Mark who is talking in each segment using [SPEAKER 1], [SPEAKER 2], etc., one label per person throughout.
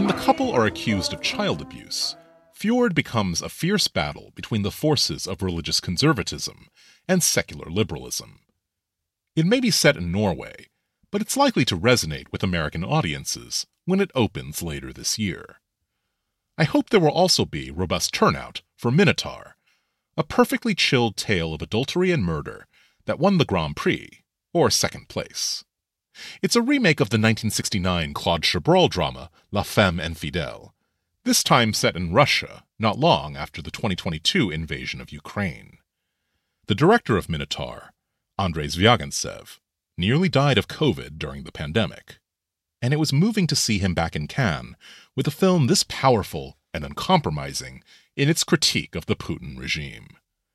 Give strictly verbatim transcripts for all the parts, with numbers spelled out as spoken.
[SPEAKER 1] When the couple are accused of child abuse, Fjord becomes a fierce battle between the forces of religious conservatism and secular liberalism. It may be set in Norway, but it's likely to resonate with American audiences when it opens later this year. I hope there will also be robust turnout for Minotaur, a perfectly chilled tale of adultery and murder that won the Grand Prix, or second place. It's a remake of the nineteen sixty-nine Claude Chabrol drama La Femme Infidèle, this time set in Russia, not long after the twenty twenty-two invasion of Ukraine. The director of Minotaur, Andrei Zvyagintsev, nearly died of COVID during the pandemic, and it was moving to see him back in Cannes with a film this powerful and uncompromising in its critique of the Putin regime.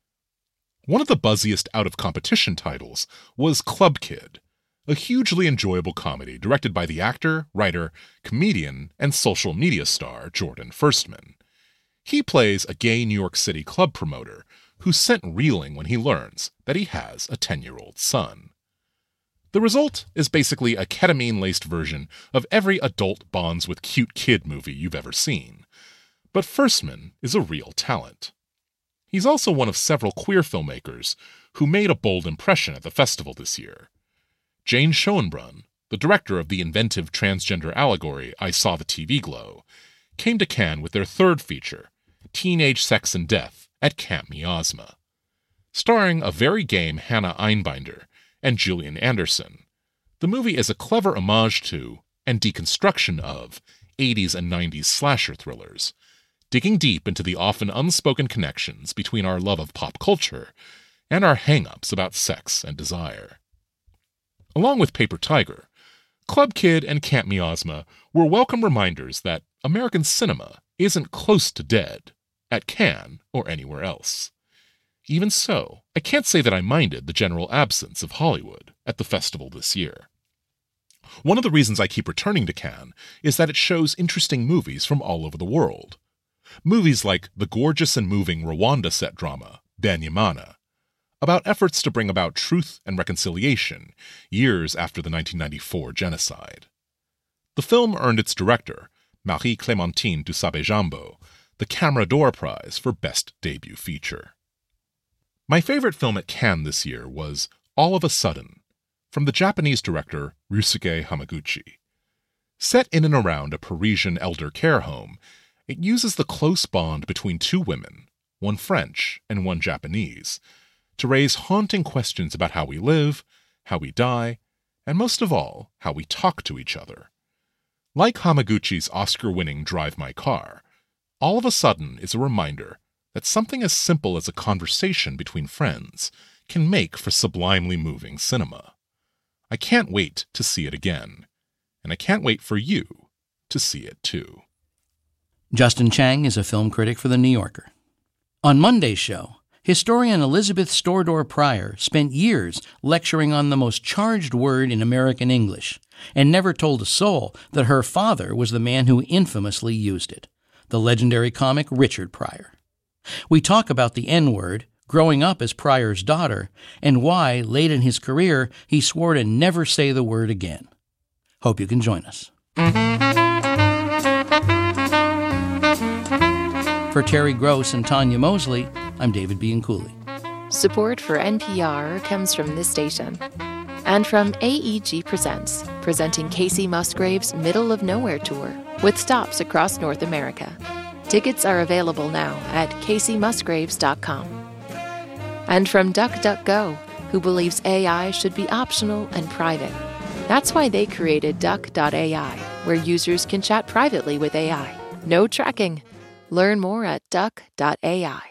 [SPEAKER 1] One of the buzziest out-of-competition titles was Club Kid, a hugely enjoyable comedy directed by the actor, writer, comedian, and social media star Jordan Firstman. He plays a gay New York City club promoter who's sent reeling when he learns that he has a ten-year-old son. The result is basically a ketamine-laced version of every adult bonds with cute kid movie you've ever seen. But Firstman is a real talent. He's also one of several queer filmmakers who made a bold impression at the festival this year. Jane Schoenbrunn, the director of the inventive transgender allegory I Saw the T V Glow, came to Cannes with their third feature, Teenage Sex and Death, at Camp Miasma. Starring a very game Hannah Einbinder and Gillian Anderson, the movie is a clever homage to, and deconstruction of, eighties and nineties slasher thrillers, digging deep into the often unspoken connections between our love of pop culture and our hang-ups about sex and desire. Along with Paper Tiger, Club Kid and Camp Miasma were welcome reminders that American cinema isn't close to dead, at Cannes or anywhere else. Even so, I can't say that I minded the general absence of Hollywood at the festival this year. One of the reasons I keep returning to Cannes is that it shows interesting movies from all over the world. Movies like the gorgeous and moving Rwanda set drama, Banyamana, about efforts to bring about truth and reconciliation years after the nineteen ninety-four genocide. The film earned its director, Marie-Clémentine Dusabe-Jambeau, the Camera d'Or Prize for Best Debut Feature. My favorite film at Cannes this year was All of a Sudden, from the Japanese director Ryusuke Hamaguchi. Set in and around a Parisian elder care home, it uses the close bond between two women, one French and one Japanese, to raise haunting questions about how we live, how we die, and most of all, how we talk to each other. Like Hamaguchi's Oscar-winning Drive My Car, All of a Sudden is a reminder that something as simple as a conversation between friends can make for sublimely moving cinema. I can't wait to see it again, and I can't wait for you to see it too.
[SPEAKER 2] Justin Chang is a film critic for The New Yorker. On Monday's show, historian Elizabeth Stordor Pryor spent years lecturing on the most charged word in American English, and never told a soul that her father was the man who infamously used it, the legendary comic Richard Pryor. We talk about the N-word, growing up as Pryor's daughter, and why, late in his career, he swore to never say the word again. Hope you can join us. For Terry Gross and Tanya Mosley, I'm David Bianculli.
[SPEAKER 3] Support for N P R comes from this station and from A E G Presents, presenting Casey Musgrave's Middle of Nowhere Tour with stops across North America. Tickets are available now at casey musgraves dot com. And from DuckDuckGo, who believes A I should be optional and private. That's why they created duck dot A I, where users can chat privately with A I. No tracking. Learn more at duck dot A I.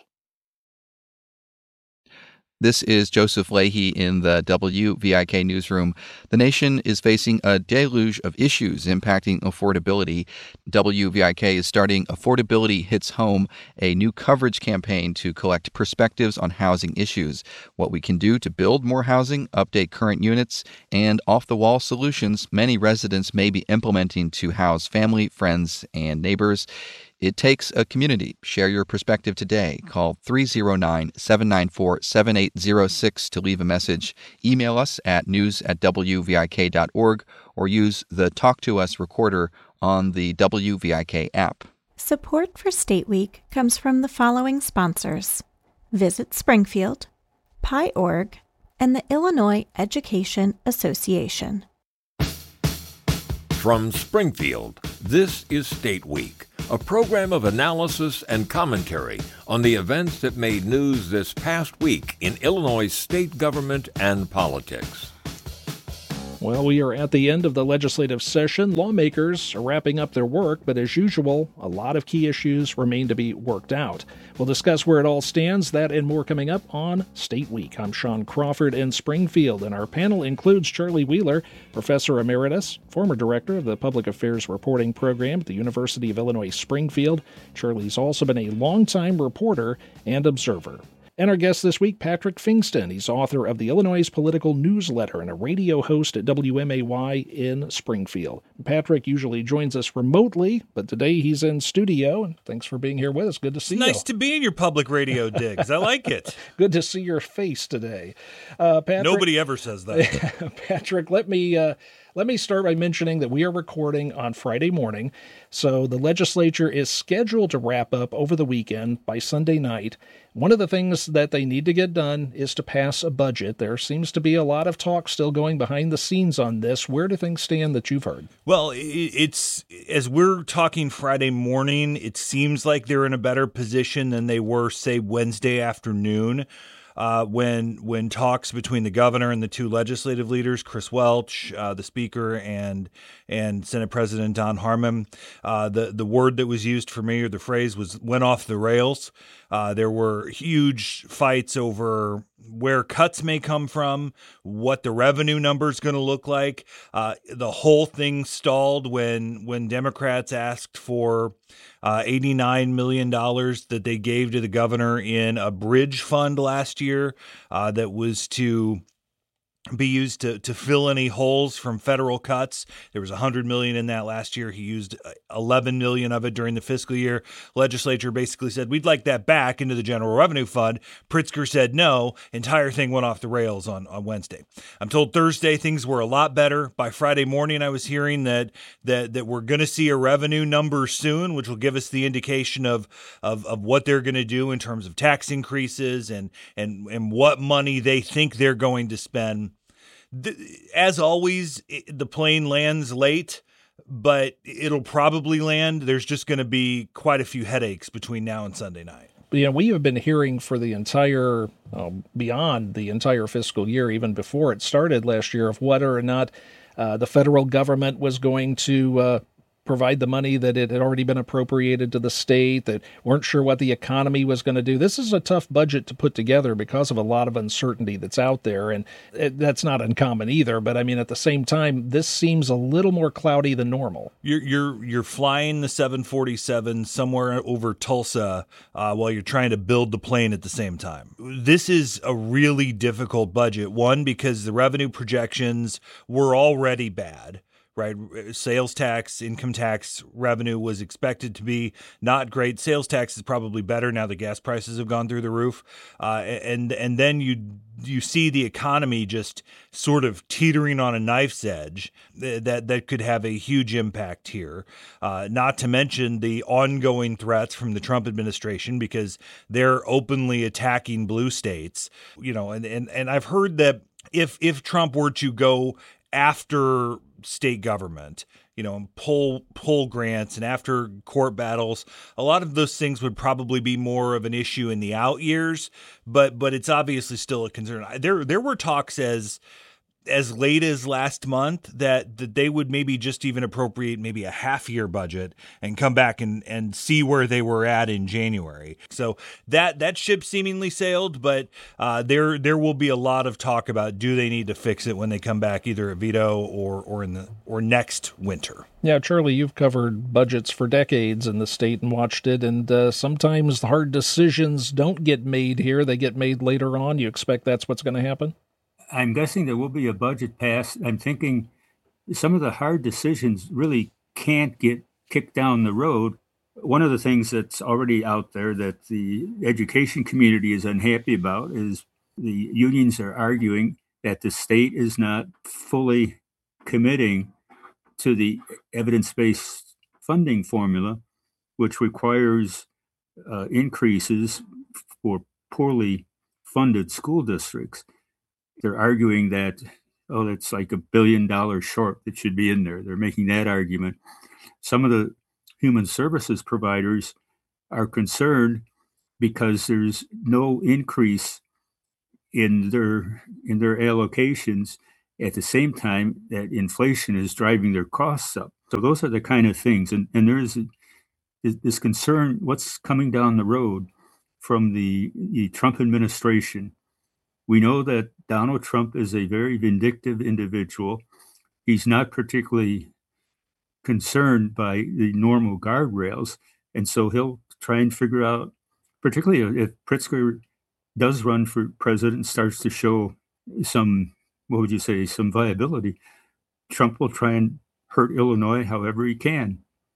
[SPEAKER 4] This is Joseph Leahy in the W V I K newsroom. The nation is facing a deluge of issues impacting affordability. W V I K is starting Affordability Hits Home, a new coverage campaign to collect perspectives on housing issues, what we can do to build more housing, update current units, and off-the-wall solutions many residents may be implementing to house family, friends, and neighbors. It takes a community. Share your perspective today. Call three oh nine, seven nine four, seven eight oh six to leave a message. Email us at news at w v i k dot org or use the Talk to Us recorder on the W V I K app.
[SPEAKER 5] Support for State Week comes from the following sponsors: Visit Springfield, PyOrg, and the Illinois Education Association.
[SPEAKER 6] From Springfield, this is State Week, a program of analysis and commentary on the events that made news this past week in Illinois state government and politics.
[SPEAKER 7] Well, we are at the end of the legislative session. Lawmakers are wrapping up their work, but as usual, a lot of key issues remain to be worked out. We'll discuss where it all stands, that and more coming up on State Week. I'm Sean Crawford in Springfield, and our panel includes Charlie Wheeler, Professor Emeritus, former Director of the Public Affairs Reporting Program at the University of Illinois Springfield. Charlie's also been a longtime reporter and observer. And our guest this week, Patrick Pfingsten. He's author of the Illinois Political Newsletter and a radio host at W M A Y in Springfield. Patrick usually joins us remotely, but today he's in studio. And thanks for being here with us. Good to see
[SPEAKER 8] it's
[SPEAKER 7] you.
[SPEAKER 8] Nice to be in your public radio digs. I like it.
[SPEAKER 7] Good to see your face today. Uh, Patrick,
[SPEAKER 8] Nobody ever says that.
[SPEAKER 7] Patrick, let me... Uh, Let me start by mentioning that we are recording on Friday morning, so the legislature is scheduled to wrap up over the weekend by Sunday night. One of the things that they need to get done is to pass a budget. There seems to be a lot of talk still going behind the scenes on this. Where do things stand that you've heard?
[SPEAKER 8] Well, it's as we're talking Friday morning, it seems like they're in a better position than they were, say, Wednesday afternoon. Uh, when when talks between the governor and the two legislative leaders, Chris Welch, uh, the speaker, and and Senate President Don Harmon, uh, the the word that was used for me, or the phrase, was went off the rails. Uh, there were huge fights over where cuts may come from, what the revenue number is going to look like. Uh, the whole thing stalled when when Democrats asked for uh, eighty-nine million dollars that they gave to the governor in a bridge fund last year uh, that was to be used to, to fill any holes from federal cuts. There was one hundred million dollars in that last year. He used eleven million dollars of it during the fiscal year. Legislature basically said, we'd like that back into the general revenue fund. Pritzker said no. Entire thing went off the rails on, on Wednesday. I'm told Thursday things were a lot better. By Friday morning, I was hearing that that that we're going to see a revenue number soon, which will give us the indication of of, of what they're going to do in terms of tax increases and and and what money they think they're going to spend. As always, the plane lands late, but it'll probably land. There's just going to be quite a few headaches between now and Sunday night.
[SPEAKER 7] You know, we have been hearing for the entire, um, beyond the entire fiscal year, even before it started last year, of whether or not uh, the federal government was going to uh, provide the money that it had already been appropriated to the state, that weren't sure what the economy was going to do. This is a tough budget to put together because of a lot of uncertainty that's out there, and it, that's not uncommon either. But I mean, at the same time, this seems a little more cloudy than normal.
[SPEAKER 8] You're you're you're flying the seven forty-seven somewhere over Tulsa uh, while you're trying to build the plane at the same time. This is a really difficult budget. One, because the revenue projections were already bad. Right. Sales tax, income tax revenue was expected to be not great. Sales tax is probably better now that gas prices have gone through the roof. Uh, and and then you you see the economy just sort of teetering on a knife's edge that that could have a huge impact here. Uh, not to mention the ongoing threats from the Trump administration, because they're openly attacking blue states. You know, and, and, and I've heard that if if Trump were to go after state government, you know, and pull pull grants, and after court battles, a lot of those things would probably be more of an issue in the out years, but but it's obviously still a concern. There there were talks as as late as last month that, that they would maybe just even appropriate maybe a half year budget and come back and, and see where they were at in January. So that that ship seemingly sailed, but uh, there there will be a lot of talk about, do they need to fix it when they come back, either at veto or or in the or next winter.
[SPEAKER 7] Yeah, Charlie, you've covered budgets for decades in the state and watched it, and uh, sometimes the hard decisions don't get made here. They get made later on. You expect that's what's going to happen?
[SPEAKER 9] I'm guessing there will be a budget passed. I'm thinking some of the hard decisions really can't get kicked down the road. One of the things that's already out there that the education community is unhappy about is the unions are arguing that the state is not fully committing to the evidence-based funding formula, which requires uh, increases for poorly funded school districts. They're arguing that, oh, it's like a billion dollars short that should be in there. They're making that argument. Some of the human services providers are concerned because there's no increase in their in their allocations at the same time that inflation is driving their costs up. So those are the kind of things. And, and there's this concern, what's coming down the road from the, the Trump administration. We know that Donald Trump is a very vindictive individual. He's not particularly concerned by the normal guardrails. And so he'll try and figure out, particularly if Pritzker does run for president and starts to show some, what would you say, some viability, Trump will try and hurt Illinois however he can.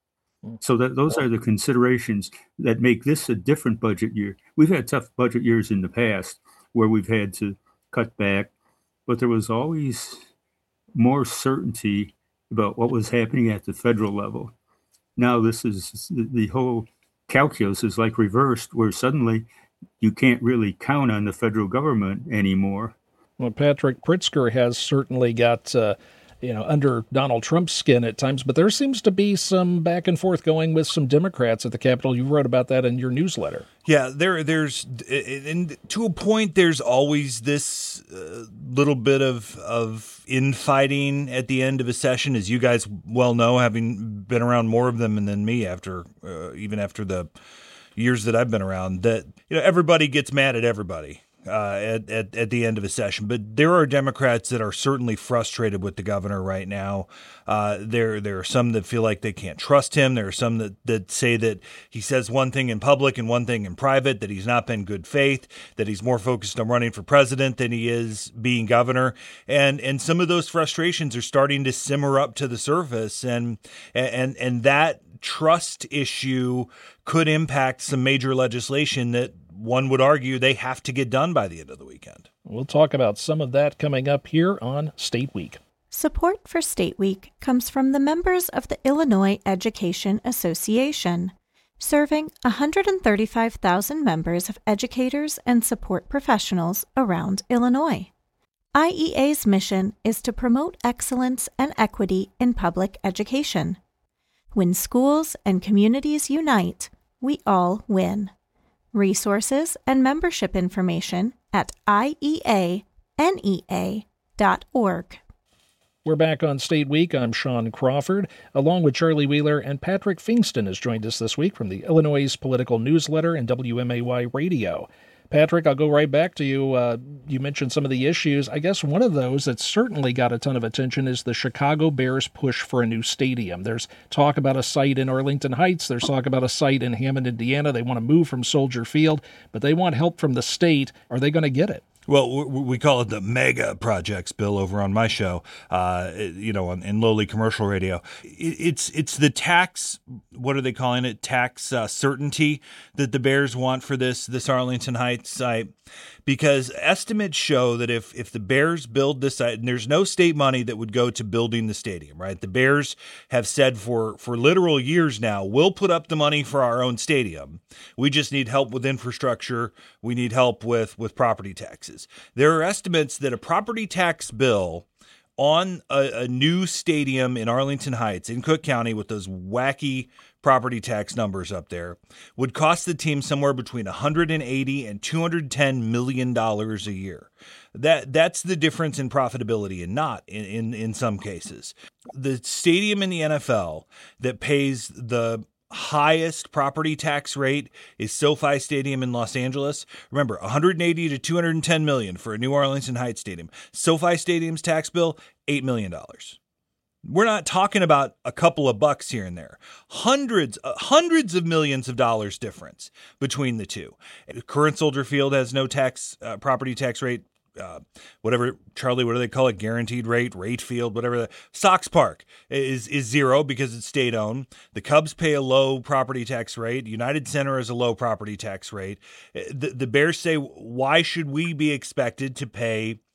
[SPEAKER 9] So that those are the considerations that make this a different budget year. We've had tough budget years in the past where we've had to cut back, but there was always more certainty about what was happening at the federal level. Now this is, the whole calculus is like reversed, where suddenly you can't really count on the federal government anymore.
[SPEAKER 7] Well, Patrick Pritzker has certainly got, uh, you know, under Donald Trump's skin at times, but there seems to be some back and forth going with some Democrats at the Capitol. You wrote about that in your newsletter.
[SPEAKER 8] Yeah, there, there's, and to a point, there's always this uh, little bit of of infighting at the end of a session, as you guys well know, having been around more of them than me after, uh, even after the years that I've been around. That, you know, everybody gets mad at everybody. Uh, at, at at the end of a session. But there are Democrats that are certainly frustrated with the governor right now. Uh, there there are some that feel like they can't trust him. There are some that, that say that he says one thing in public and one thing in private, that he's not been good faith, that he's more focused on running for president than he is being governor. And and some of those frustrations are starting to simmer up to the surface. And and and that trust issue could impact some major legislation that one would argue they have to get done by the end of the weekend.
[SPEAKER 7] We'll talk about some of that coming up here on State Week.
[SPEAKER 5] Support for State Week comes from the members of the Illinois Education Association, serving one hundred thirty-five thousand members of educators and support professionals around Illinois. I E A's mission is to promote excellence and equity in public education. When schools and communities unite, we all win. Resources and membership information at I E A N E A dot org.
[SPEAKER 7] We're back on State Week. I'm Sean Crawford, along with Charlie Wheeler, and Patrick Fingston has joined us this week from the Illinois Political Newsletter and W M A Y Radio. Patrick, I'll go right back to you. Uh, you mentioned some of the issues. I guess one of those that's certainly got a ton of attention is the Chicago Bears push for a new stadium. There's talk about a site in Arlington Heights. There's talk about a site in Hammond, Indiana. They want to move from Soldier Field, but they want help from the state. Are they going to get it?
[SPEAKER 8] Well, we call it the mega projects, Bill, over on my show, uh, you know, in lowly commercial radio. It's it's the tax, what are they calling it, tax uh, certainty that the Bears want for this this Arlington Heights site. Because estimates show that if, if the Bears build this site, and there's no state money that would go to building the stadium, right? The Bears have said for, for literal years now, we'll put up the money for our own stadium. We just need help with infrastructure. We need help with, with property taxes. There are estimates that a property tax bill on a, a new stadium in Arlington Heights, in Cook County, with those wacky property tax numbers up there, would cost the team somewhere between one hundred eighty and two hundred ten million dollars a year. That that's the difference in profitability, and not in, in, in some cases. The stadium in the N F L that pays the highest property tax rate is SoFi Stadium in Los Angeles. Remember, one hundred eighty to two hundred ten million for a new Arlington Heights stadium. SoFi Stadium's tax bill, eight million dollars. We're not talking about a couple of bucks here and there. Hundreds, uh, hundreds of millions of dollars difference between the two. Current Soldier Field has no tax, uh, property tax rate. Uh, whatever, Charlie, what do they call it? Guaranteed rate, rate field, whatever. The Sox Park is is zero because it's state owned. The Cubs pay a low property tax rate. United Center has a low property tax rate. The, the Bears say, why should we be expected to pay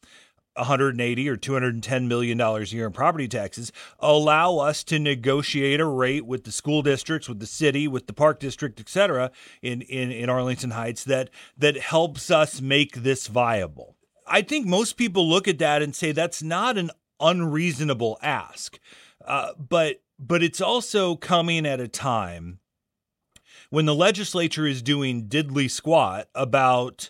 [SPEAKER 8] one hundred eighty or two hundred ten million dollars a year in property taxes, allow us to negotiate a rate with the school districts, with the city, with the park district, et cetera, in, in, in Arlington Heights that, that helps us make this viable. I think most people look at that and say that's not an unreasonable ask, uh, but but it's also coming at a time when the legislature is doing diddly squat about,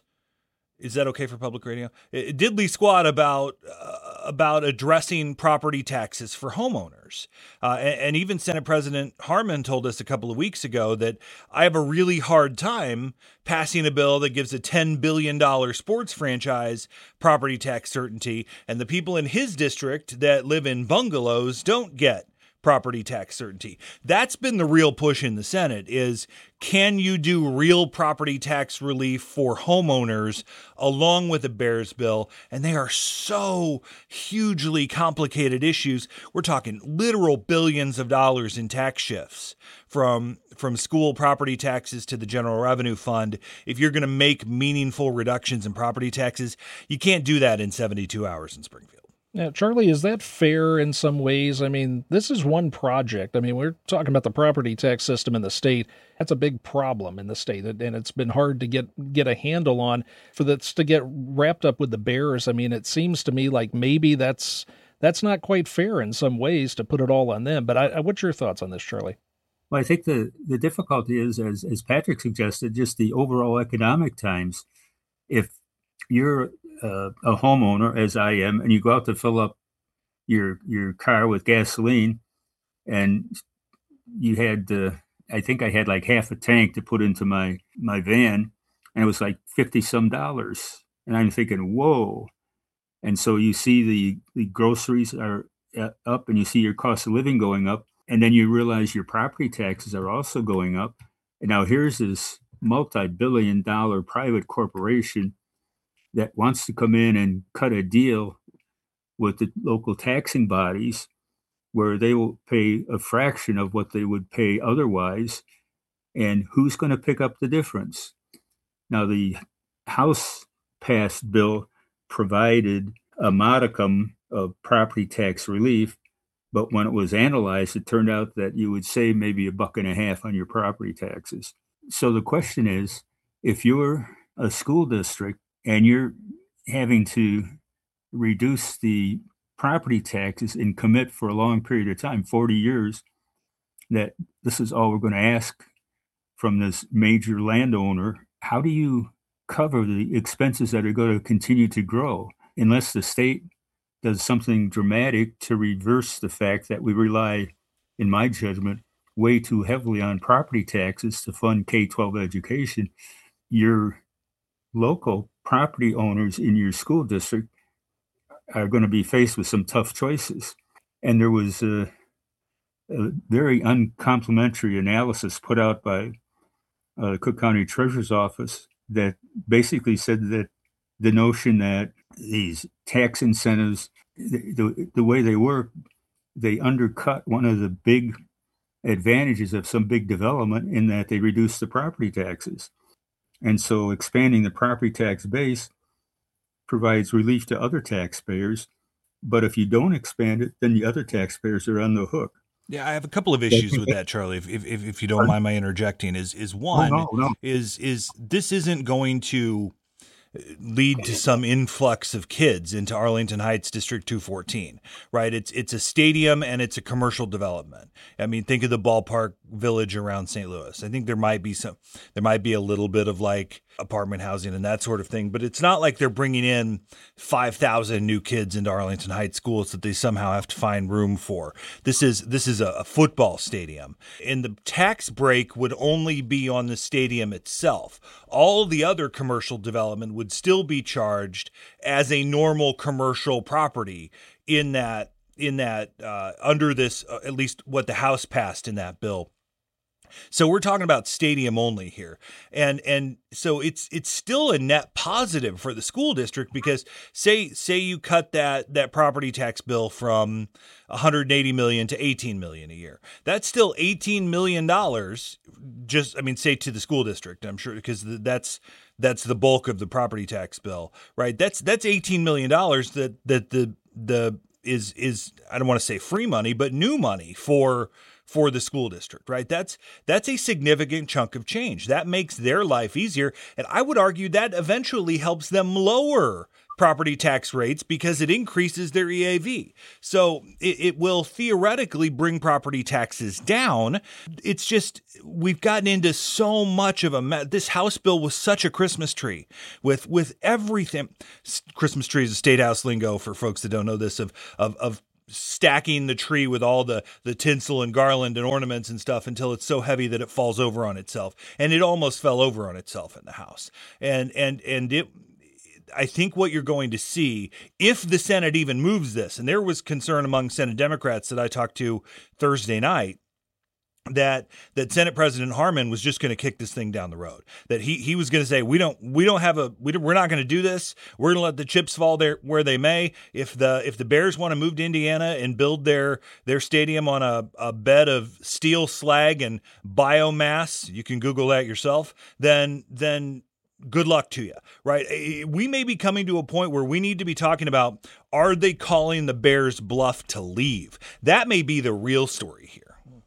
[SPEAKER 8] is that okay for public radio? Diddly squat about uh, about addressing property taxes for homeowners. Uh, and, and even Senate President Harman told us a couple of weeks ago that I have a really hard time passing a bill that gives a ten billion dollars sports franchise property tax certainty, and the people in his district that live in bungalows don't get property tax certainty. That's been the real push in the Senate is, can you do real property tax relief for homeowners along with a Bears bill? And they are so hugely complicated issues. We're talking literal billions of dollars in tax shifts from, from school property taxes to the general revenue fund. If you're going to make meaningful reductions in property taxes, you can't do that in seventy-two hours in Springfield.
[SPEAKER 7] Now, Charlie, is that fair in some ways? I mean, this is one project. I mean, we're talking about the property tax system in the state. That's a big problem in the state, and it's been hard to get get a handle on. For this to get wrapped up with the Bears, I mean, it seems to me like maybe that's that's not quite fair in some ways to put it all on them. But I, what's your thoughts on this, Charlie?
[SPEAKER 9] Well, I think the, the difficulty is, as as Patrick suggested, just the overall economic times. If you're Uh, a homeowner, as I am, and you go out to fill up your your car with gasoline, and you had, uh, I think I had like half a tank to put into my my van, and it was like fifty some dollars, and I'm thinking, whoa! And so you see the the groceries are up, and you see your cost of living going up, and then you realize your property taxes are also going up, and now here's this multi-billion dollar private corporation that wants to come in and cut a deal with the local taxing bodies where they will pay a fraction of what they would pay otherwise. And who's going to pick up the difference? Now, the House passed bill provided a modicum of property tax relief, but when it was analyzed, it turned out that you would save maybe a buck and a half on your property taxes. So the question is, if you're a school district and you're having to reduce the property taxes and commit for a long period of time, forty years, that this is all we're going to ask from this major landowner, how do you cover the expenses that are going to continue to grow unless the state does something dramatic to reverse the fact that we rely, in my judgment, way too heavily on property taxes to fund K twelve education? Your local property owners in your school district are going to be faced with some tough choices. And there was a, a very uncomplimentary analysis put out by uh, the Cook County Treasurer's Office that basically said that the notion that these tax incentives, the, the, the way they work, they undercut one of the big advantages of some big development in that they reduce the property taxes. And so expanding the property tax base provides relief to other taxpayers. But if you don't expand it, then the other taxpayers are on the hook.
[SPEAKER 8] Yeah, I have a couple of issues with that, Charlie, if if, if you don't mind my interjecting. Is is one,
[SPEAKER 9] oh, no, no.
[SPEAKER 8] is is this isn't going to lead to some influx of kids into Arlington Heights District two fourteen, right? It's it's a stadium and it's a commercial development. I mean, think of the ballpark village around Saint Louis. I think there might be some, there might be a little bit of like apartment housing and that sort of thing, but it's not like they're bringing in five thousand new kids into Arlington Heights schools that they somehow have to find room for. This is this is a, a football stadium, and the tax break would only be on the stadium itself. All the other commercial development would still be charged as a normal commercial property in that in that uh, under this uh, at least what the House passed in that bill So we're talking about stadium only here. And and so it's it's still a net positive for the school district, because say say you cut that that property tax bill from one hundred eighty million dollars to eighteen million dollars a year. That's still eighteen million dollars, just I mean say to the school district, I'm sure, because that's that's the bulk of the property tax bill, right? That's that's eighteen million dollars that that the the is is I don't want to say free money, but new money for for the school district, right? That's that's a significant chunk of change. That makes their life easier. And I would argue that eventually helps them lower property tax rates because it increases their E A V. So it, it will theoretically bring property taxes down. It's just we've gotten into so much of a mess. This House bill was such a Christmas tree with with everything. Christmas tree is a state house lingo for folks that don't know this, of of of stacking the tree with all the, the tinsel and garland and ornaments and stuff until it's so heavy that it falls over on itself. And it almost fell over on itself in the House. And, and, and it, I think what you're going to see, if the Senate even moves this, and there was concern among Senate Democrats that I talked to Thursday night, that that Senate President Harman was just going to kick this thing down the road. That he he was going to say, we don't we don't have a we don't, we're not going to do this. We're going to let the chips fall there where they may. If the if the Bears want to move to Indiana and build their their stadium on a, a bed of steel slag and biomass, you can Google that yourself. Then then. Good luck to you, right? We may be coming to a point where we need to be talking about, are they calling the Bears bluff to leave? That may be the real story here.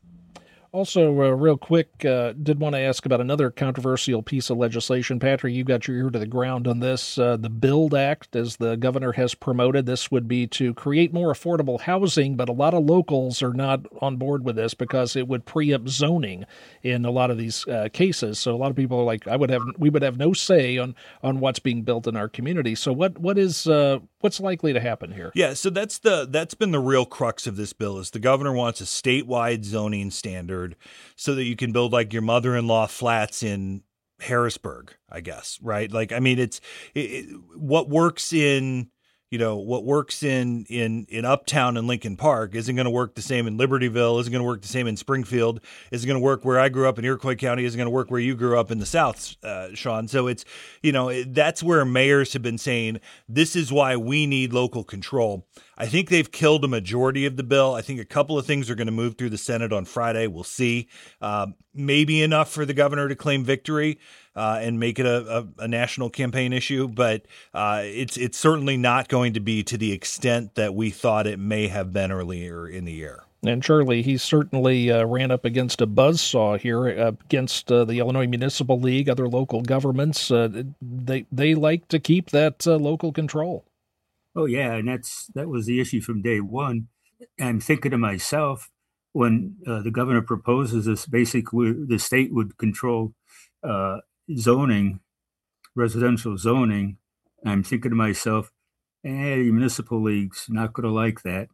[SPEAKER 7] Also, uh, real quick, uh, did want to ask about another controversial piece of legislation. Patrick, you got your ear to the ground on this. Uh, the BUILD Act, as the governor has promoted, this would be to create more affordable housing, but a lot of locals are not on board with this because it would preempt zoning in a lot of these uh, cases. So a lot of people are like, I would have, we would have no say on, on what's being built in our community. So what what is uh, what's likely to happen here?
[SPEAKER 8] Yeah, so that's the that's been the real crux of this bill, is the governor wants a statewide zoning standard so that you can build like your mother-in-law flats in Harrisburg, I guess, right? Like, I mean, it's it, it, what works in, you know, what works in in in Uptown and Lincoln Park isn't going to work the same in Libertyville, isn't going to work the same in Springfield, isn't going to work where I grew up in Iroquois County, isn't going to work where you grew up in the South, uh, Sean. So it's, you know, it, that's where mayors have been saying, this is why we need local control. I think they've killed a majority of the bill. I think a couple of things are going to move through the Senate on Friday. We'll see. Um, maybe enough for the governor to claim victory uh, and make it a, a, a national campaign issue. But uh, it's it's certainly not going to be to the extent that we thought it may have been earlier in the year.
[SPEAKER 7] And Charlie, he certainly uh, ran up against a buzzsaw here, uh, against uh, the Illinois Municipal League, other local governments. Uh, they they like to keep that uh, local control.
[SPEAKER 9] Oh, yeah, and that's that was the issue from day one. I'm thinking to myself, when uh, the governor proposes this, basically the state would control uh, zoning, residential zoning, I'm thinking to myself, eh, the municipal league's not going to like that.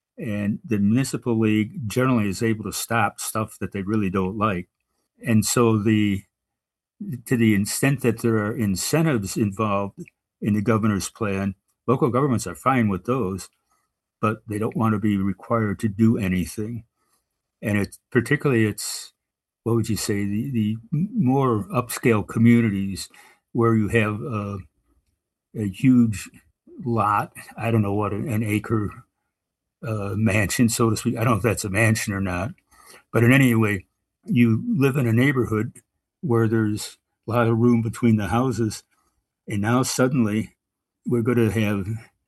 [SPEAKER 9] And the municipal league generally is able to stop stuff that they really don't like. And so the to the extent that there are incentives involved in the governor's plan, local governments are fine with those, but they don't want to be required to do anything. And it's particularly, it's, what would you say, the, the more upscale communities where you have a, a huge lot, I don't know what, an acre uh, mansion, so to speak. I don't know if that's a mansion or not. But in any way, you live in a neighborhood where there's a lot of room between the houses, and now suddenly we're going to have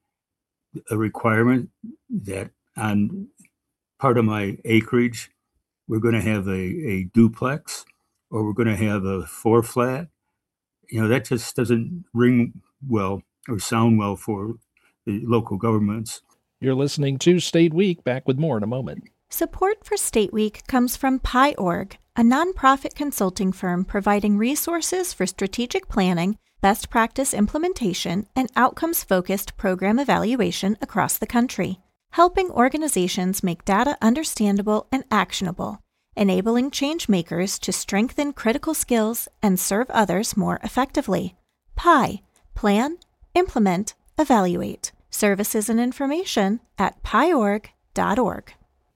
[SPEAKER 9] a requirement that on part of my acreage, we're going to have a, a duplex, or we're going to have a four flat. You know, that just doesn't ring well or sound well for the local governments.
[SPEAKER 7] You're listening to State Week. Back with more in a moment.
[SPEAKER 5] Support for State Week comes from Pi dot org, a nonprofit consulting firm providing resources for strategic planning, best practice implementation, and outcomes-focused program evaluation across the country, helping organizations make data understandable and actionable, enabling change makers to strengthen critical skills and serve others more effectively. Pi. Plan, implement, evaluate. Services and information at pi org dot org.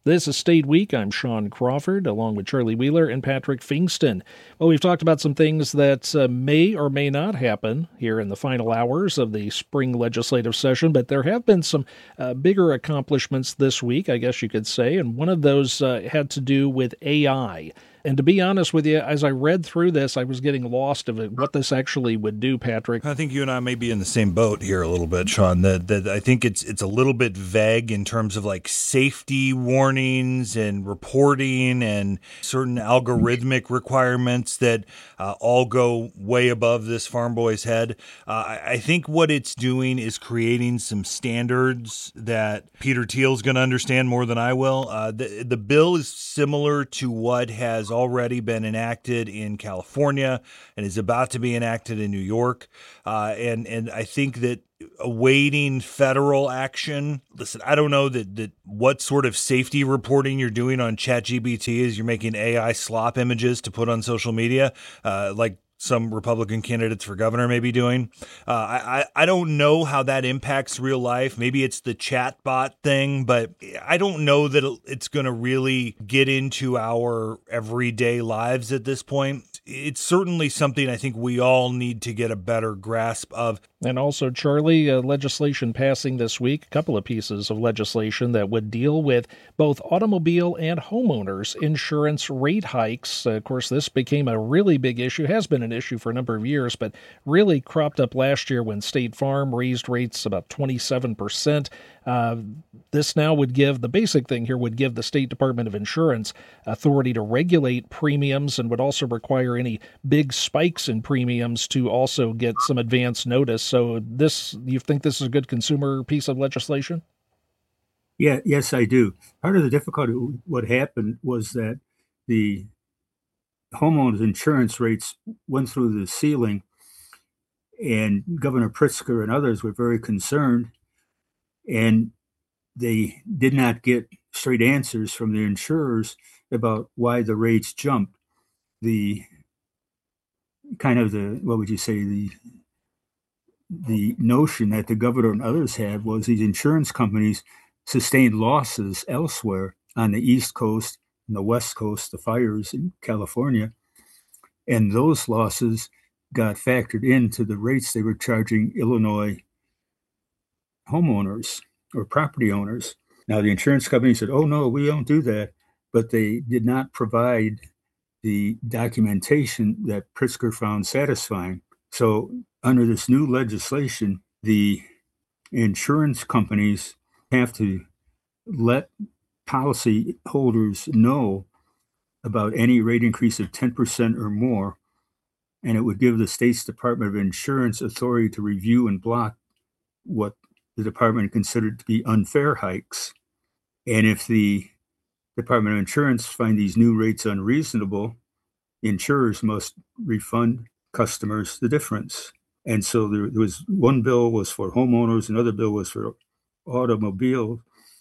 [SPEAKER 7] This is State Week. I'm Sean Crawford, along with Charlie Wheeler and Patrick Fingston. Well, we've talked about some things that uh, may or may not happen here in the final hours of the spring legislative session, but there have been some uh, bigger accomplishments this week, I guess you could say, and one of those uh, had to do with A I. And to be honest with you, as I read through this, I was getting lost of it, what this actually would do, Patrick.
[SPEAKER 8] I think you and I may be in the same boat here a little bit, Sean. That, that I think it's it's a little bit vague in terms of like safety warnings and reporting and certain algorithmic requirements that uh, all go way above this farm boy's head. Uh, I, I think what it's doing is creating some standards that Peter Thiel's going to understand more than I will. Uh, the, the bill is similar to what has already been enacted in California and is about to be enacted in New York. Uh, and, and I think that awaiting federal action, listen, I don't know that, that what sort of safety reporting you're doing on ChatGPT is you're making A I slop images to put on social media, uh, like some Republican candidates for governor may be doing. Uh, I, I don't know how that impacts real life. Maybe it's the chatbot thing, but I don't know that it's going to really get into our everyday lives at this point. It's certainly something I think we all need to get a better grasp of.
[SPEAKER 7] And also, Charlie, uh, legislation passing this week, a couple of pieces of legislation that would deal with both automobile and homeowners insurance rate hikes. Uh, of course, this became a really big issue, has been an issue for a number of years, but really cropped up last year when State Farm raised rates about twenty-seven percent. Uh, this now would give, the basic thing here would give the State Department of Insurance authority to regulate premiums and would also require any big spikes in premiums to also get some advance notice. So this, you think this is a good consumer piece of legislation?
[SPEAKER 9] Yeah, yes, I do. Part of the difficulty, what happened was that the homeowners insurance rates went through the ceiling, and Governor Pritzker and others were very concerned, and they did not get straight answers from the insurers about why the rates jumped. The kind of the, what would you say, the the notion that the governor and others had was these insurance companies sustained losses elsewhere on the East Coast and the West Coast, the fires in California, and those losses got factored into the rates they were charging Illinois homeowners or property owners. Now, the insurance company said, oh, no, we don't do that, but they did not provide the documentation that Pritzker found satisfying. So under this new legislation, the insurance companies have to let policyholders know about any rate increase of ten percent or more, and it would give the state's Department of Insurance authority to review and block what the department considered to be unfair hikes. And if the Department of Insurance find these new rates unreasonable, insurers must refund customers the difference. And so there, there was one bill was for homeowners, another bill was for automobile,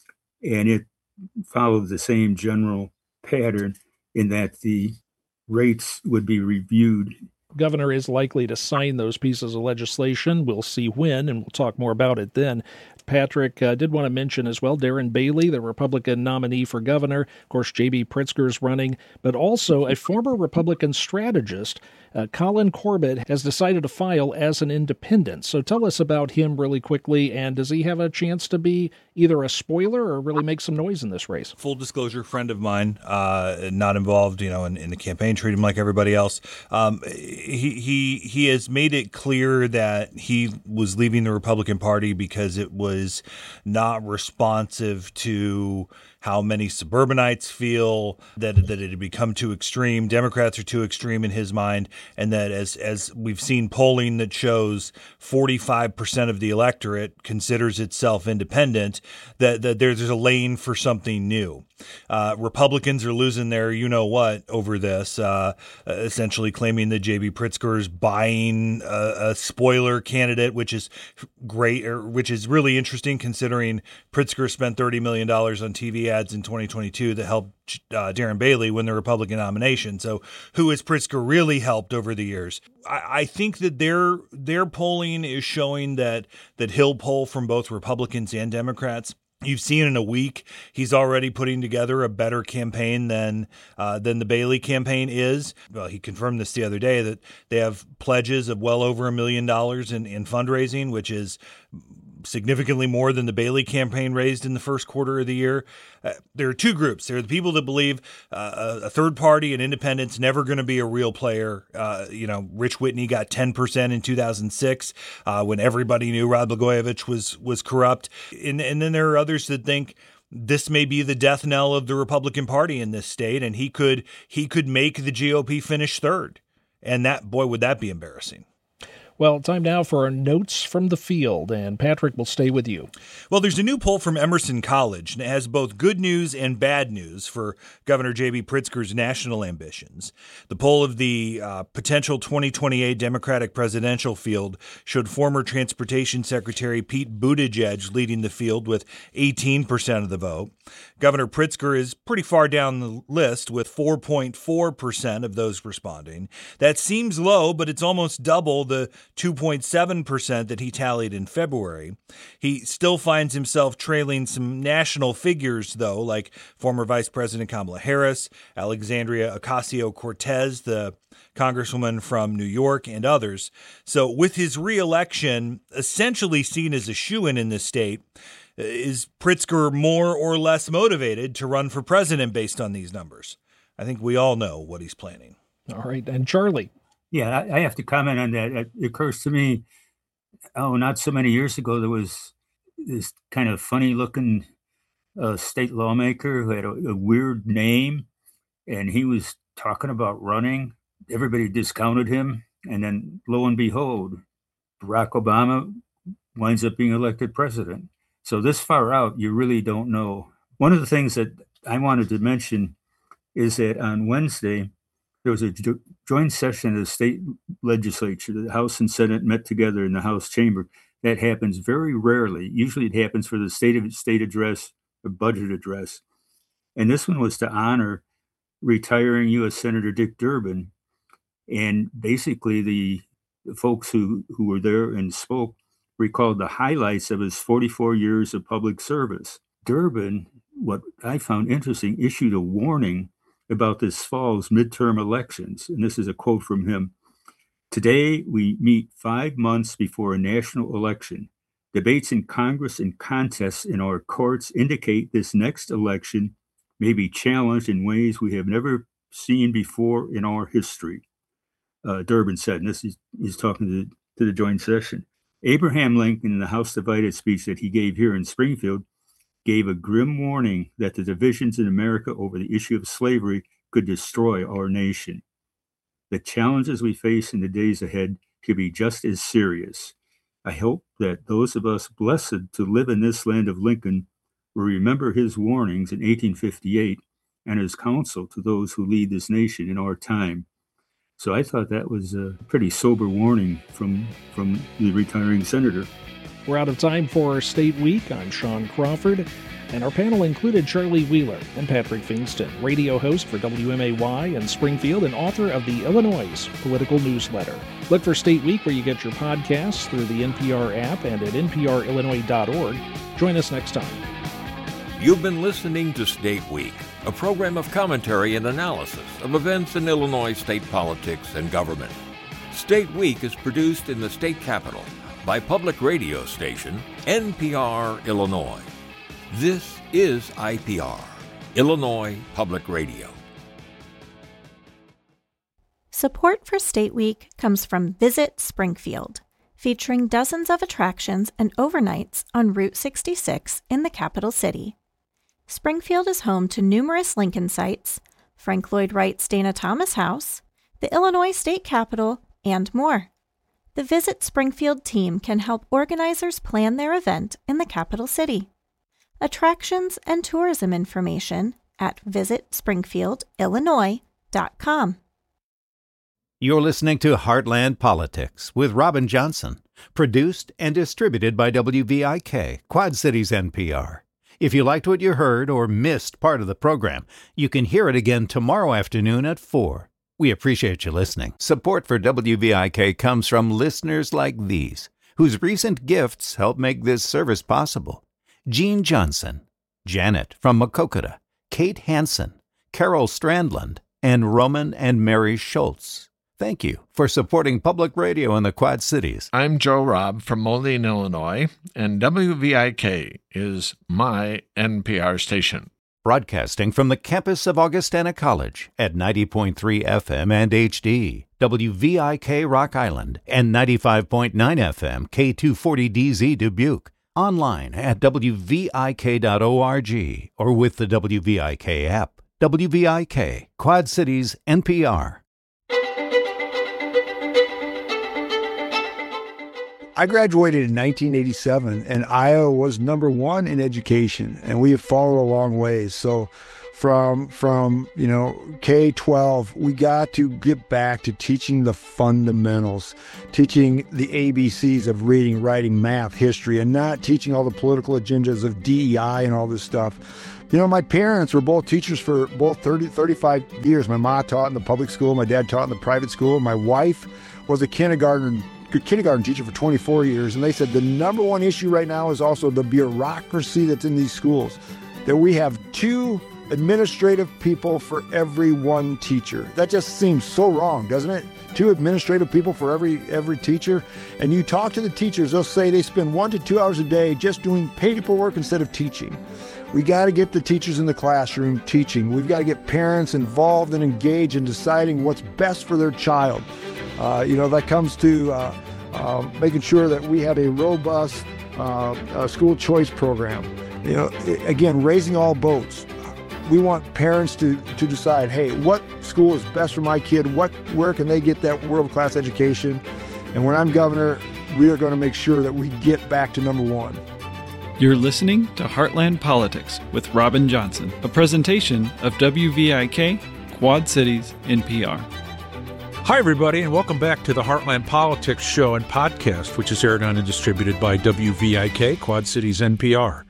[SPEAKER 9] and it followed the same general pattern in that the rates would be reviewed.
[SPEAKER 7] Governor is likely to sign those pieces of legislation. We'll see when, and we'll talk more about it then. Patrick uh, did want to mention as well Darren Bailey, the Republican nominee for governor. Of course, J B Pritzker's running, but also a former Republican strategist, uh, Colin Corbett, has decided to file as an independent. So tell us about him really quickly, and does he have a chance to be either a spoiler or really make some noise in this race?
[SPEAKER 8] Full disclosure, friend of mine, uh, not involved, you know, in, in the campaign, treat him like everybody else. Um, he he he has made it clear that he was leaving the Republican Party because it was not responsive to how many suburbanites feel, that that it had become too extreme. Democrats are too extreme in his mind, and that as as we've seen polling that shows forty-five percent of the electorate considers itself independent, that, that there's a lane for something new. Uh, Republicans are losing their you-know-what over this, uh, essentially claiming that J B Pritzker is buying a, a spoiler candidate, which is great, or which is really interesting considering Pritzker spent thirty million dollars on T V ads in twenty twenty-two that helped uh, Darren Bailey win the Republican nomination. So who has Pritzker really helped over the years? I, I think that their their polling is showing that that he'll poll from both Republicans and Democrats. You've seen in a week, he's already putting together a better campaign than uh, than the Bailey campaign is. Well, he confirmed this the other day that they have pledges of well over a million dollars in, in fundraising, which is significantly more than the Bailey campaign raised in the first quarter of the year. Uh, there are two groups. There are the people that believe uh, a third party, an independent's never going to be a real player. Uh, you know, Rich Whitney got ten percent in two thousand six uh, when everybody knew Rod Blagojevich was was corrupt. And, and then there are others that think this may be the death knell of the Republican Party in this state, and he could he could make the G O P finish third. And that, boy, would that be embarrassing.
[SPEAKER 7] Well, time now for our notes from the field, and Patrick will stay with you.
[SPEAKER 8] Well, there's a new poll from Emerson College, and it has both good news and bad news for Governor J B. Pritzker's national ambitions. The poll of the uh, potential twenty twenty-eight Democratic presidential field showed former Transportation Secretary Pete Buttigieg leading the field with eighteen percent of the vote. Governor Pritzker is pretty far down the list with four point four percent of those responding. That seems low, but it's almost double the two point seven percent that he tallied in February. He still finds himself trailing some national figures, though, like former Vice President Kamala Harris, Alexandria Ocasio-Cortez, the congresswoman from New York, and others. So with his reelection essentially seen as a shoo-in in this state, is Pritzker more or less motivated to run for president based on these numbers? I think we all know what he's planning.
[SPEAKER 7] All right. And Charlie.
[SPEAKER 9] Yeah, I have to comment on that. It occurs to me, oh, not so many years ago, there was this kind of funny-looking uh, state lawmaker who had a, a weird name, and he was talking about running. Everybody discounted him, and then lo and behold, Barack Obama winds up being elected president. So this far out, you really don't know. One of the things that I wanted to mention is that on Wednesday, there was a jo- joint session of the state legislature. The House and Senate met together in the House chamber. That happens very rarely. Usually it happens for the state of state address, the budget address. And this one was to honor retiring U S Senator Dick Durbin. And basically the, the folks who, who were there and spoke recalled the highlights of his forty-four years of public service. Durbin, what I found interesting, issued a warning about this fall's midterm elections. And this is a quote from him. Today, we meet five months before a national election. Debates in Congress and contests in our courts indicate this next election may be challenged in ways we have never seen before in our history, uh, Durbin said. And this is he's talking to, to the joint session. Abraham Lincoln, in the House Divided speech that he gave here in Springfield, gave a grim warning that the divisions in America over the issue of slavery could destroy our nation. The challenges we face in the days ahead could be just as serious. I hope that those of us blessed to live in this land of Lincoln will remember his warnings in eighteen fifty-eight and his counsel to those who lead this nation in our time. So I thought that was a pretty sober warning from, from the retiring senator.
[SPEAKER 7] We're out of time for our State Week. I'm Sean Crawford, and our panel included Charlie Wheeler and Patrick Fingston, radio host for W M A Y in Springfield and author of the Illinois Political Newsletter. Look for State Week where you get your podcasts through the N P R app and at N P R Illinois dot org. Join us next time.
[SPEAKER 6] You've been listening to State Week, a program of commentary and analysis of events in Illinois state politics and government. State Week is produced in the state capital by public radio station N P R Illinois. This is I P R, Illinois Public Radio.
[SPEAKER 5] Support for State Week comes from Visit Springfield, featuring dozens of attractions and overnights on Route sixty-six in the capital city. Springfield is home to numerous Lincoln sites, Frank Lloyd Wright's Dana Thomas House, the Illinois State Capitol, and more. The Visit Springfield team can help organizers plan their event in the capital city. Attractions and tourism information at visit springfield illinois dot com.
[SPEAKER 10] You're listening to Heartland Politics with Robin Johnson, produced and distributed by W V I K, Quad Cities N P R. If you liked what you heard or missed part of the program, you can hear it again tomorrow afternoon at four. We appreciate you listening. Support for W V I K comes from listeners like these, whose recent gifts help make this service possible. Gene Johnson, Janet from Maquoketa, Kate Hansen, Carol Strandland, and Roman and Mary Schultz. Thank you for supporting public radio in the Quad Cities.
[SPEAKER 11] I'm Joe Robb from Moline, Illinois, and W V I K is my N P R station.
[SPEAKER 10] Broadcasting from the campus of Augustana College at ninety point three F M and H D, W V I K Rock Island, and ninety-five point nine F M K two forty D Z Dubuque. Online at W V I K dot org or with the W V I K app. W V I K, Quad Cities N P R.
[SPEAKER 12] I graduated in nineteen eighty-seven, and Iowa was number one in education, and we have followed a long ways. So from, from you know, K twelve, we got to get back to teaching the fundamentals, teaching the A B Cs of reading, writing, math, history, and not teaching all the political agendas of D E I and all this stuff. You know, my parents were both teachers for both thirty, thirty-five years. My mom taught in the public school, my dad taught in the private school. My wife was a kindergarten kindergarten teacher for twenty-four years, and they said the number one issue right now is also the bureaucracy that's in these schools, that we have two administrative people for every one teacher. That just seems so wrong, doesn't it? Two administrative people for every every teacher. And you talk to the teachers, they'll say they spend one to two hours a day just doing paperwork instead of teaching. We got to get the teachers in the classroom teaching. We've got to get parents involved and engaged in deciding what's best for their child. Uh, you know, that comes to uh, uh, making sure that we have a robust uh, uh, school choice program. You know, again, raising all boats. We want parents to, to decide, hey, what school is best for my kid? What, where can they get that world-class education? And when I'm governor, we are going to make sure that we get back to number one.
[SPEAKER 13] You're listening to Heartland Politics with Robin Johnson, a presentation of W V I K, Quad Cities N P R.
[SPEAKER 14] Hi, everybody, and welcome back to the Heartland Politics Show and podcast, which is aired on and distributed by W V I K, Quad Cities N P R.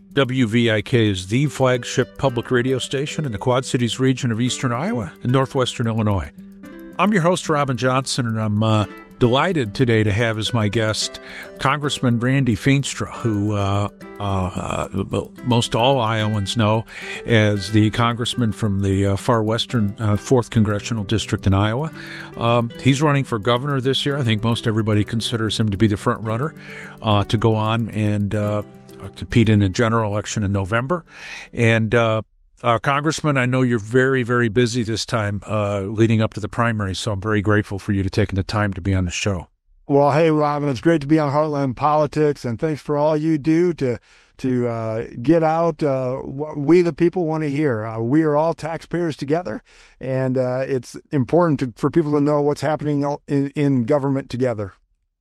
[SPEAKER 14] W V I K is the flagship public radio station in the Quad Cities region of eastern Iowa and northwestern Illinois. I'm your host, Robin Johnson, and I'm uh, delighted today to have as my guest Congressman Randy Feenstra, who uh, uh, uh, most all Iowans know as the congressman from the uh, far western uh, fourth Congressional District in Iowa. Um, he's running for governor this year. I think most everybody considers him to be the front runner uh, to go on and uh, compete in a general election in November. And uh, uh, Congressman, I know you're very, very busy this time uh, leading up to the primary, so I'm very grateful for you to taking the time to be on the show.
[SPEAKER 12] Well, hey, Robin, it's great to be on Heartland Politics, and thanks for all you do to to uh, get out uh, what we the people want to hear. Uh, we are all taxpayers together, and uh, it's important to, for people to know what's happening in, in government together.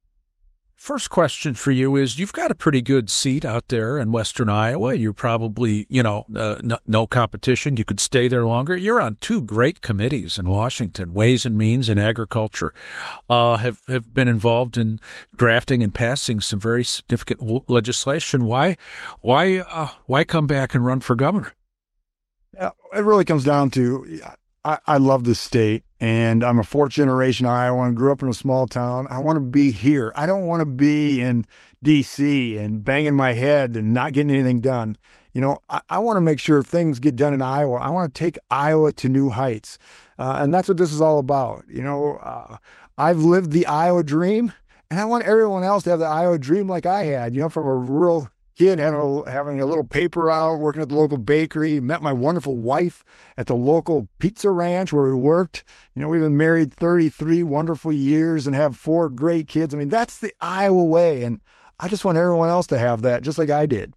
[SPEAKER 14] First question for you is, you've got a pretty good seat out there in western Iowa. You're probably, you know, uh, no, no competition. You could stay there longer. You're on two great committees in Washington, Ways and Means and Agriculture, uh, have, have been involved in drafting and passing some very significant w- legislation. Why, why, uh, why come back and run for governor?
[SPEAKER 12] Yeah, it really comes down to, I, I love this state. And I'm a fourth generation Iowan, grew up in a small town. I want to be here. I don't want to be in D C and banging my head and not getting anything done. You know, I, I want to make sure things get done in Iowa. I want to take Iowa to new heights. Uh, and that's what this is all about. You know, uh, I've lived the Iowa dream, and I want everyone else to have the Iowa dream like I had, you know, from a rural kid having a, having a little paper route, working at the local bakery, met my wonderful wife at the local pizza ranch where we worked. You know, we've been married thirty-three wonderful years and have four great kids. I mean, that's the Iowa way. And I just want everyone else to have that, just like I did.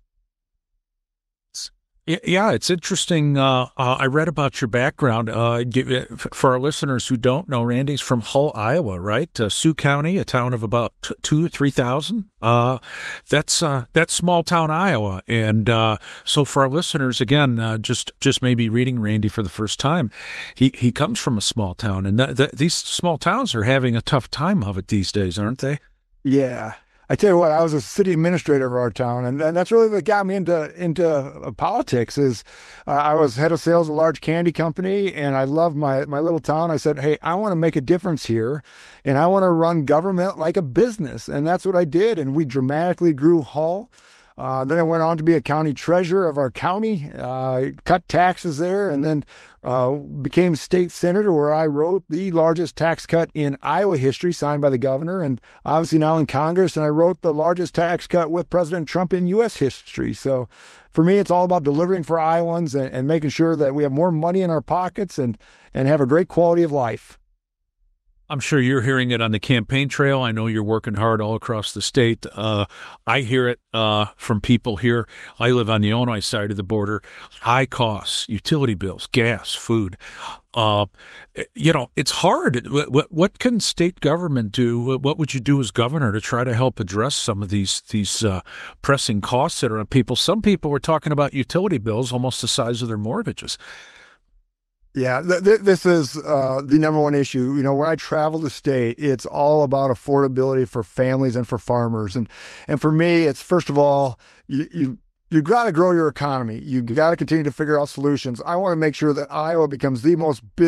[SPEAKER 14] Yeah, it's interesting. Uh, uh, I read about your background. Uh, for our listeners who don't know, Randy's from Hull, Iowa, right? Uh, Sioux County, a town of about t- two, three thousand. Uh, that's uh, that's small town Iowa. And uh, so, for our listeners, again, uh, just just maybe reading Randy for the first time, he he comes from a small town, and th- th- these small towns are having a tough time of it these days, aren't they?
[SPEAKER 12] Yeah. I tell you what, I was a city administrator of our town, and, and that's really what got me into into uh, politics. Is uh, I was head of sales of a large candy company, and I loved my my little town. I said, hey, I want to make a difference here, and I want to run government like a business, and that's what I did. And we dramatically grew Hull. Uh, then I went on to be a county treasurer of our county, uh, cut taxes there, and then uh, became state senator, where I wrote the largest tax cut in Iowa history signed by the governor, and obviously now in Congress, and I wrote the largest tax cut with President Trump in U S history. So for me, it's all about delivering for Iowans and, and making sure that we have more money in our pockets and, and have a great quality of life.
[SPEAKER 14] I'm sure you're hearing it on the campaign trail. I know you're working hard all across the state. Uh, I hear it uh, from people here. I live on the Illinois side of the border. High costs, utility bills, gas, food. Uh, you know, it's hard. What, what can state government do? What would you do as governor to try to help address some of these these uh, pressing costs that are on people? Some people were talking about utility bills almost the size of their mortgages.
[SPEAKER 12] Yeah, th- th- this is uh, the number one issue. You know, when I travel the state, it's all about affordability for families and for farmers. And and for me, it's first of all, you, you you've got to grow your economy. You've got to continue to figure out solutions. I want to make sure that Iowa becomes the most